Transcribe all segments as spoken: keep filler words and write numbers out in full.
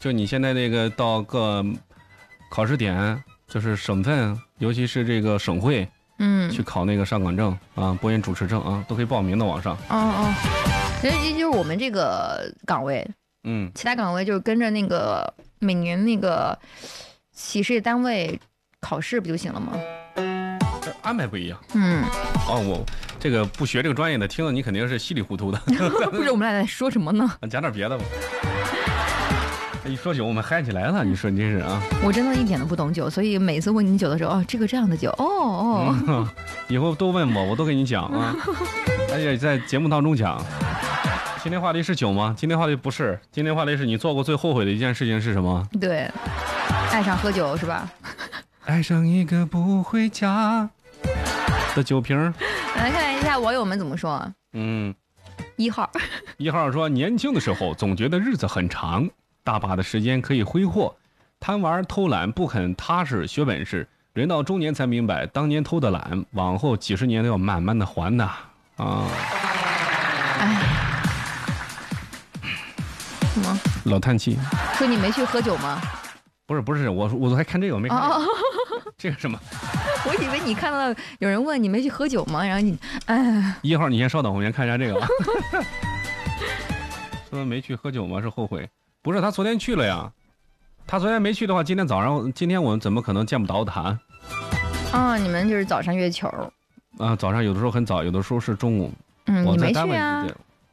就你现在这个到各考试点，就是省份，尤其是这个省会， 嗯， 去考那个上岗证啊、播音主持证啊，都可以报名的网上。 哦哦，其实就是我们这个岗位， 嗯， 其他岗位就是跟着那个每年那个企事业单位考试不就行了吗？ 安排不一样。 嗯， 哦，我这个不学这个专业的，听了你肯定是稀里糊涂的。 不是，我们俩在说什么呢？ 讲点别的吧。一说酒，我们嗨起来了。你说你真是啊！ 我真的一点都不懂酒，所以每次问你酒的时候，哦，这个这样的酒，哦哦、 嗯，以后都问我，我都给你讲啊。而且在节目当中讲。今天话题是酒吗？今天话题不是，今天话题是你做过最后悔的一件事情是什么？ 对，爱上喝酒是吧？ 爱上一个不回家的酒瓶。 来看一下网友们怎么说。 嗯， 一号， 一号说，年轻的时候总觉得日子很长，大把的时间可以挥霍，贪玩偷懒不肯踏实学本事，人到中年才明白，当年偷的懒，往后几十年都要慢慢的还的啊。 哎，什么？ 老叹气。 说你没去喝酒吗？ 不是不是，我我还看这个，我没看、這個哦、 这个什么。 我以为你看到有人问你没去喝酒吗？然后你，哎， 一号你先稍等，我先看一下这个。说没去喝酒吗？是后悔？不是，他昨天去了呀。他昨天没去的话，今天早上，今天我们怎么可能见不着他？ 哦，你们就是早上约球。 啊，早上有的时候很早，有的时候是中午。 嗯， 我你没在单位去啊？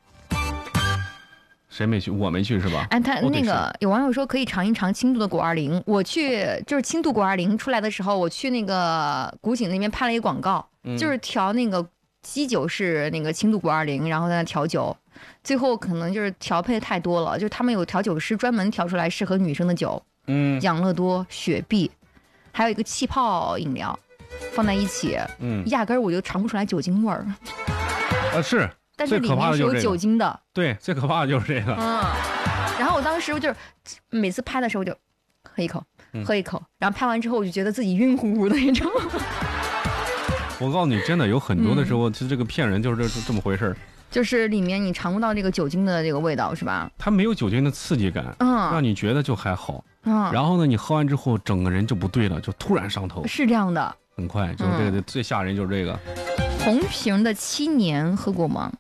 谁没去？我没去是吧？ 哎，他那个有网友说可以尝一尝轻度的谷二零。我去就是轻度谷二零出来的时候，我去那个古井那边拍了一个广告， 嗯、 就是调那个基酒是那个轻度谷二零，然后在那调酒，最后可能就是调配太多了，就是他们有调酒师专门调出来适合女生的酒， 嗯， 养乐多、雪碧，还有一个气泡饮料放在一起， 嗯， 压根儿我就尝不出来酒精味儿。 啊是。 但是里面是有酒精的， 对，最可怕的就是这个。 嗯，然后我当时就是每次拍的时候就喝一口，喝一口，然后拍完之后我就觉得自己晕乎乎的那种。 我告诉你，真的有很多的时候，其实这个骗人就是这这么回事儿。 就是里面你尝不到这个酒精的这个味道，是吧？ 它没有酒精的刺激感， 嗯， 让你觉得就还好。 嗯， 然后呢，你喝完之后，整个人就不对了，就突然上头。 是这样的， 很快，就是这个、嗯、最吓人就是这个。 红瓶的七年喝过吗？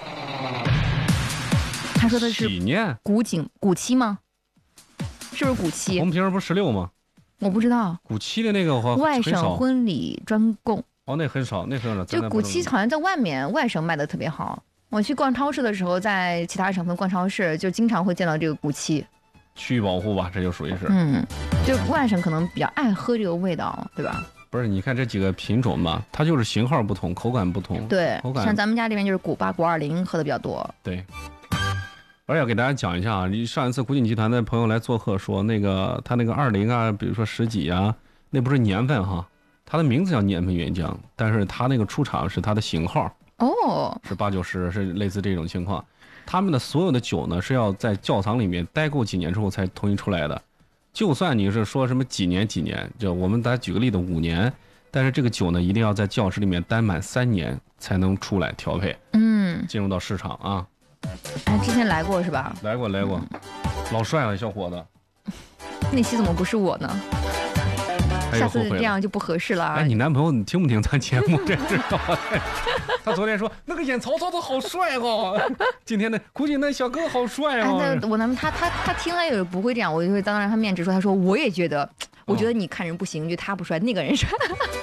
他说的是几年？ 古井古七吗？是不是古七？ 红瓶不是十六吗？ 我不知道。 古七的那个话， 外省婚礼专供。 哦，那很少，那很少。 就古七好像在外面外省卖的特别好。我去逛超市的时候，在其他省份逛超市，就经常会见到这个古七。 区域保护吧，这就属于是。 嗯，就外省可能比较爱喝这个味道，对吧？ 不是，你看这几个品种吧，它就是型号不同，口感不同。 对， 口感像咱们家这边就是古八、古二零喝的比较多。 对。而且要给大家讲一下啊，你上一次古井集团的朋友来做客说，那个他那个二零啊，比如说十几啊，那不是年份哈，它的名字叫年份原浆，但是它那个出厂是它的型号哦， 是八九十，是类似这种情况。他们的所有的酒呢是要在窖藏里面待够几年之后才统一出来的。就算你是说什么几年几年，就我们大家举个例子五年，但是这个酒呢一定要在窖室里面待满三年才能出来调配， 嗯， 进入到市场啊。 哎，之前来过是吧？ 来过来过，嗯、老帅了，小伙子。 那期怎么不是我呢？下次这样就不合适了。 哎，你男朋友你听不听咱节目？这知道吗？他昨天说那个演曹操的好帅哦，今天的估计那小哥好帅哦。 哎，那我男朋友他他他听了也不会这样，我就会当着他面直说，他说我也觉得，我觉得你看人不行，就他不帅，那个人帅。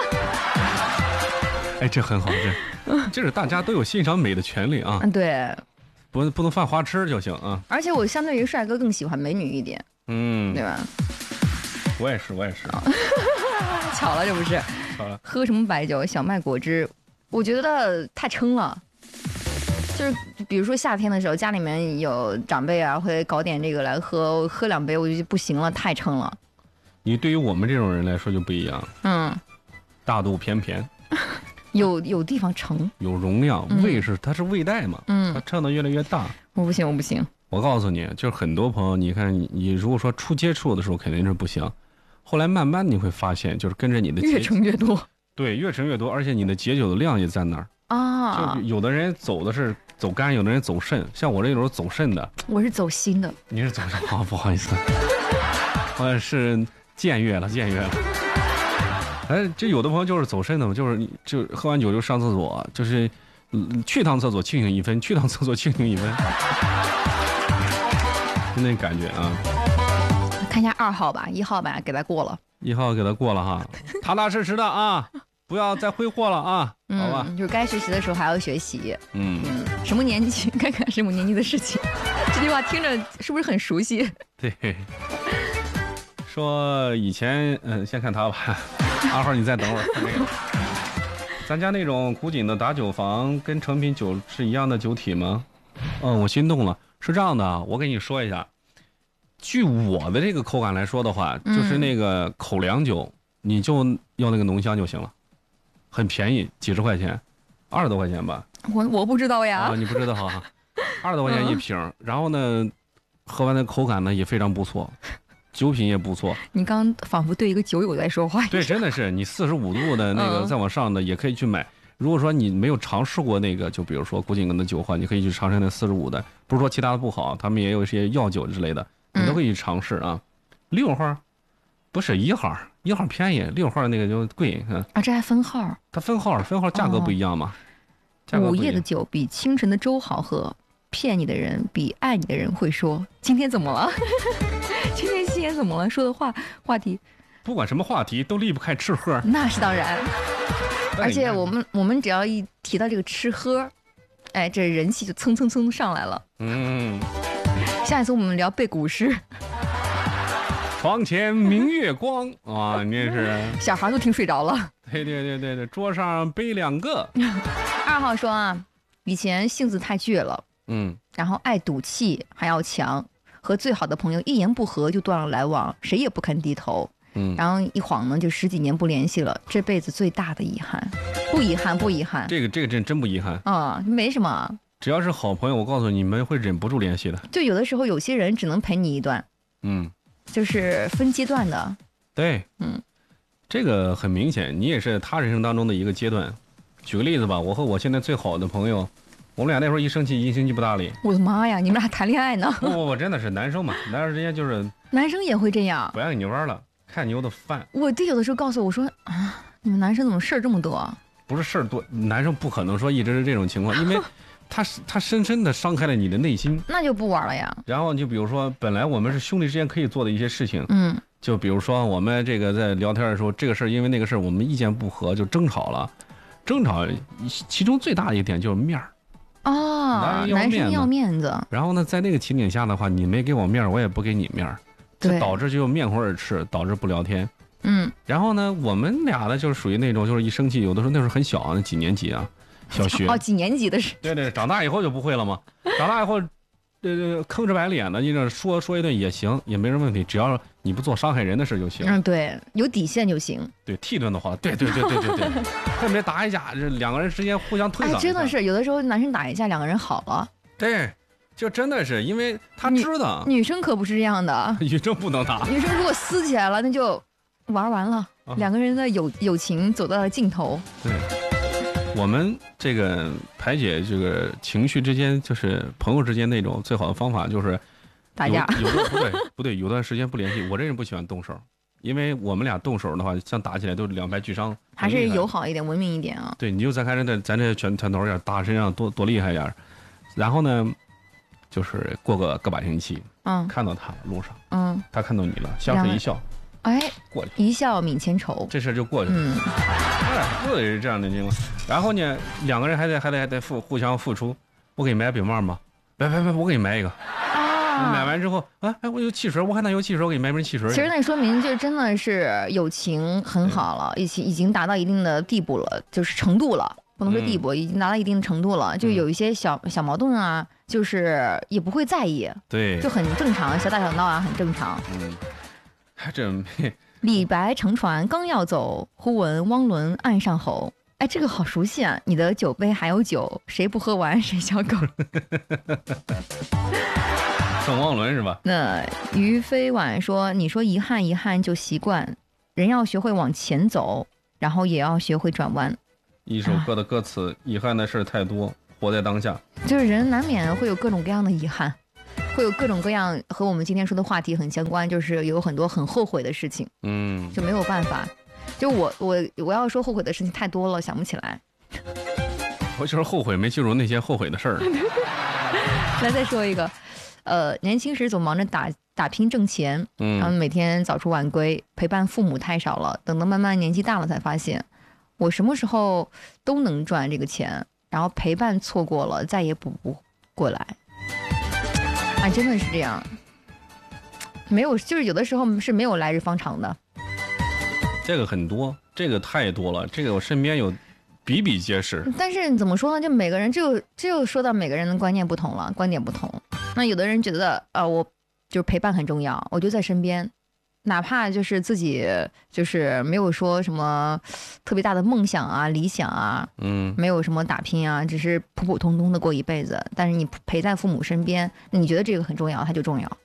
哎，这很好，这这是大家都有欣赏美的权利啊。 嗯，对。 不不能犯花痴就行啊！ 而且我相对于帅哥更喜欢美女一点， 嗯， 对吧？ 我也是，我也是。 哦、巧了，这不是？ 巧了。 喝什么白酒？小麦果汁，我觉得太撑了。就是比如说夏天的时候，家里面有长辈啊，会搞点这个来喝，喝两杯我就不行了，太撑了。 你对于我们这种人来说就不一样。 嗯。 大肚便便。 有有地方盛， 有容量，胃是、嗯、它是胃袋嘛，嗯，它撑得越来越大。 我不行，我不行。 我告诉你，就是很多朋友，你看你，你如果说初接触的时候肯定是不行，后来慢慢你会发现，就是跟着你的越盛越多， 对，越盛越多，而且你的解酒的量也在那儿啊。 就有的人走的是走肝，有的人走肾，像我这种走肾的。 我是走心的。 你是走肾啊？不好意思，我是僭越了，僭越了。哎，这有的朋友就是走肾的嘛，就是你就喝完酒就上厕所，就是嗯去趟厕所清醒一分，去趟厕所清醒一分，就那感觉啊。 看一下二号吧，一号吧，给他过了。 一号给他过了哈，踏踏实实的啊，不要再挥霍了啊， 嗯、 好吧？ 就是该学习的时候还要学习。 嗯嗯，什么年纪该干什么年纪的事情，这句话听着是不是很熟悉？ 对，说以前嗯、呃，先看他吧，二号你再等会儿。那个，咱家那种古井的打酒房跟成品酒是一样的酒体吗？嗯，我心动了。是这样的，我给你说一下。据我的这个口感来说的话，就是那个口粮酒，你就要那个浓香就行了，很便宜，几十块钱，二十多块钱吧。 我我不知道呀。 啊，你不知道哈，二十多块钱一瓶，嗯、然后呢，喝完的口感呢也非常不错，酒品也不错。 你刚仿佛对一个酒友在说话。 对，真的是，你四十五度的那个再往上的也可以去买。嗯、如果说你没有尝试过那个，就比如说古井的酒的话，你可以去尝试那四十五的。不是说其他的不好，他们也有一些药酒之类的。你都可以去尝试啊，六号，不是一号，一号便宜，六号那个就贵。嗯啊，这还分号？ 它分号，分号价格不一样嘛。 哦、午夜的酒比清晨的粥好喝，骗你的人比爱你的人会说。今天怎么了？今天心眼怎么了？说的话话题， 不管什么话题都离不开吃喝。 那是当然，而且我们我们只要一提到这个吃喝，哎，这人气就蹭蹭蹭上来了。 嗯。 下一次我们聊背古诗。 床前明月光啊，你这是小孩都听睡着了。 对对对对对，桌上杯两个。 二号说啊，以前性子太倔了， 嗯， 然后爱赌气还要强，和最好的朋友一言不合就断了来往，谁也不肯低头。 嗯， 然后一晃呢就十几年不联系了，这辈子最大的遗憾。不遗憾不遗憾， 这个这个真真不遗憾啊、嗯，没什么。 只要是好朋友，我告诉你，你们会忍不住联系的。 就有的时候，有些人只能陪你一段， 嗯， 就是分阶段的。 对， 嗯， 这个很明显，你也是他人生当中的一个阶段。举个例子吧，我和我现在最好的朋友，我们俩那时候一生气，一星期不搭理。 我的妈呀，你们俩谈恋爱呢？ 不不不，真的是男生嘛，男生之间就是男生也会这样， 不让你玩了，看牛的饭。 我弟有的时候告诉我说啊，你们男生怎么事儿这么多？ 不是事儿多，男生不可能说一直是这种情况，因为。他他深深的伤害了你的内心， 那就不玩了呀。 然后就比如说，本来我们是兄弟之间可以做的一些事情， 嗯， 就比如说我们这个在聊天的时候，这个事儿因为那个事儿我们意见不合就争吵了，争吵其中最大的一点就是面儿。 哦，男生要面子。 然后呢，在那个情景下的话，你没给我面儿，我也不给你面儿，就导致就面红耳赤，导致不聊天。 嗯， 然后呢，我们俩呢就是属于那种就是一生气，有的时候那时候很小啊，几年级啊。小学哦，几年级的是？ 对对，长大以后就不会了嘛。长大以后，呃，吭哧白脸的，你这说说一顿也行，也没什么问题，只要你不做伤害人的事就行。 嗯，对，有底线就行。 对，替顿的话，对对对对对对，特别打一架，这两个人之间互相推搡。 哎，真的是有的时候男生打一架，两个人好了。 对，就真的是因为他知道， 女生可不是这样的， 女生不能打。 女生如果撕起来了，那就玩完了，啊、两个人的友友情走到了尽头。 对。我们这个排解这个情绪之间，就是朋友之间那种最好的方法就是打架。 有的不对不对，有段时间不联系。我这人不喜欢动手，因为我们俩动手的话，像打起来都是两败俱伤。 还是友好一点，文明一点啊。 对，你就咱看人家咱这拳拳头要打身上多多厉害点，然后呢，就是过个个把星期， 嗯， 看到他路上， 嗯， 他看到你了，相视一笑。 哎， 过去一笑泯千愁， 这事就过去了。 嗯， 哎，不得是这样的情况。然后呢，两个人还得还得还得付互相付出。我给你买饼帽吗？别别别，我给你买一个。啊！买完之后，啊，哎，我有汽水，我看他有汽水，我给你买瓶汽水。 其实那说明就真的是友情很好了，已经已经达到一定的地步了，就是程度了，不能说地步，嗯、已经达到一定的程度了。就有一些小小矛盾啊，就是也不会在意， 对， 就很正常，小打小闹啊，很正常。 嗯。还真没。 李白乘船刚要走，忽闻汪伦岸上吼。哎，这个好熟悉啊！你的酒杯还有酒，谁不喝完谁小狗。 宋汪伦是吧？ 那于飞婉说：“你说遗憾遗憾就习惯，人要学会往前走，然后也要学会转弯。” 一首歌的歌词，啊、遗憾的事太多， 活在当下。 就是人难免会有各种各样的遗憾，会有各种各样和我们今天说的话题很相关，就是有很多很后悔的事情， 嗯， 就没有办法。就我我我要说后悔的事情太多了，想不起来。 我就是后悔没记住那些后悔的事儿。 来再说一个，呃，年轻时总忙着打打拼挣钱， 嗯， 然后每天早出晚归，陪伴父母太少了。等到慢慢年纪大了，才发现我什么时候都能赚这个钱，然后陪伴错过了，再也补不过来。啊，真的是这样，没有，就是有的时候是没有来日方长的。 这个很多，这个太多了，这个我身边有比比皆是。 但是怎么说呢？就每个人，就就说到每个人的观念不同了，观点不同。那有的人觉得，啊、呃，我就是陪伴很重要，我就在身边，哪怕就是自己就是没有说什么特别大的梦想啊、理想啊， 嗯， 没有什么打拼啊，只是普普通通的过一辈子。但是你陪在父母身边，你觉得这个很重要，它就重要。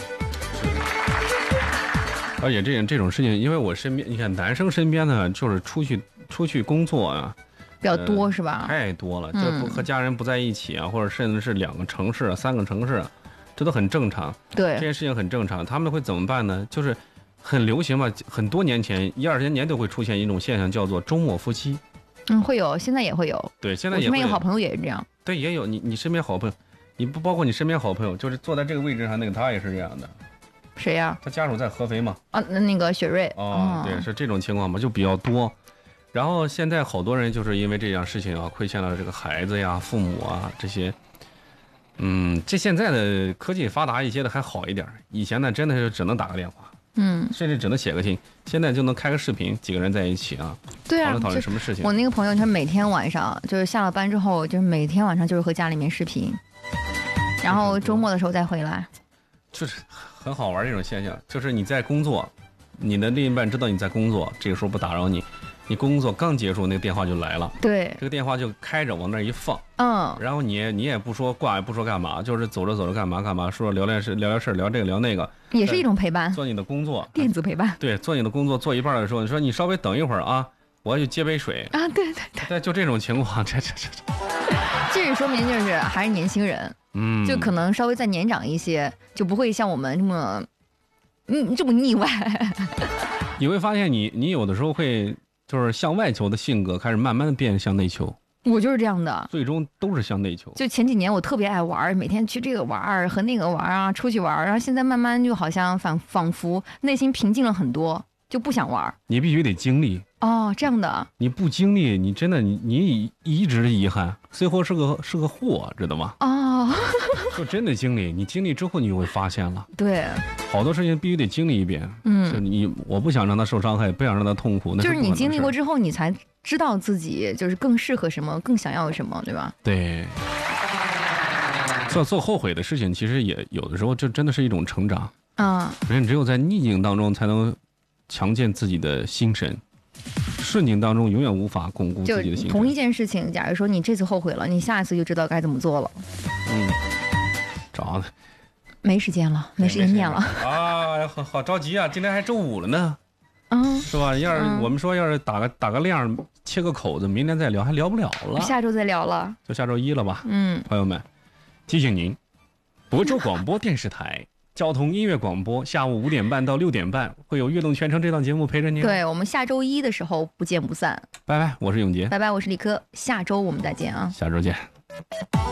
而且这这种事情，因为我身边，你看男生身边呢，就是出去出去工作啊， 比较多、呃、是吧？ 太多了，就不和家人不在一起啊，嗯、或者甚至是两个城市、三个城市，这都很正常。 对， 这件事情很正常。他们会怎么办呢？就是很流行嘛，很多年前一二十年都会出现一种现象，叫做周末夫妻。 嗯，会有，现在也会有。 对，现在也会有。 我身边有好朋友也是这样。 对，也有你你身边好朋友，你不包括你身边好朋友，就是坐在这个位置上那个他也是这样的。 谁呀、啊？ 他家属在合肥嘛？ 啊，那个雪瑞。 哦，对，是这种情况嘛，就比较多。然后现在好多人就是因为这样事情啊，亏欠了这个孩子呀、父母啊这些。嗯，这现在的科技发达一些的还好一点，以前呢真的是只能打个电话， 嗯， 甚至只能写个信，现在就能开个视频，几个人在一起啊， 对啊， 讨论讨论什么事情。 我那个朋友他每天晚上就是下了班之后，就是每天晚上就是和家里面视频，然后周末的时候再回来， 就是很好玩这种现象，就是你在工作，你的另一半知道你在工作，这个时候不打扰你。你工作刚结束，那个电话就来了。 对， 这个电话就开着往那一放， 嗯， 然后你你也不说挂，也不说干嘛，就是走着走着干嘛干嘛，说聊聊事聊聊事聊这个聊那个， 也是一种陪伴。 做你的工作， 电子陪伴。 对，做你的工作做一半的时候，你说你稍微等一会儿啊，我要去接杯水啊，对对对， 对，就这种情况，这这这这， 这说明就是还是年轻人， 嗯， 就可能稍微再年长一些，就不会像我们这么，嗯，这么腻歪。 你会发现你你有的时候会。就是向外求的性格开始慢慢的变向内求， 我就是这样的， 最终都是向内求。 就前几年我特别爱玩，每天去这个玩和那个玩啊，出去玩，然后现在慢慢就好像仿仿佛内心平静了很多，就不想玩。 你必须得经历哦，这样的。 你不经历，你真的你你一直遗憾，最后是个是个祸，知道吗？ 哦， 就真的经历，你经历之后你就会发现了。 对。 好多事情必须得经历一遍，嗯，就你我不想让他受伤害，不想让他痛苦，那就是你经历过之后，你才知道自己就是更适合什么，更想要什么，对吧？ 对。做做后悔的事情，其实也有的时候就真的是一种成长啊。人只有在逆境当中才能强健自己的心神，顺境当中永远无法巩固自己的心神。 就同一件事情，假如说你这次后悔了，你下一次就知道该怎么做了。 嗯，找。 没时间了，没时间念了啊！好好着急啊！今天还周五了呢， 嗯， 是吧？要是、嗯、我们说要是打个打个量，切个口子，明天再聊还聊不了了， 下周再聊了， 就下周一了吧？ 嗯， 朋友们，提醒您，亳州广播电视台交通音乐广播，下午五点半到六点半会有《悦动全程》这档节目陪着您。 对，我们下周一的时候不见不散。 拜拜，我是永杰。 拜拜，我是李科。下周我们再见啊！ 下周见。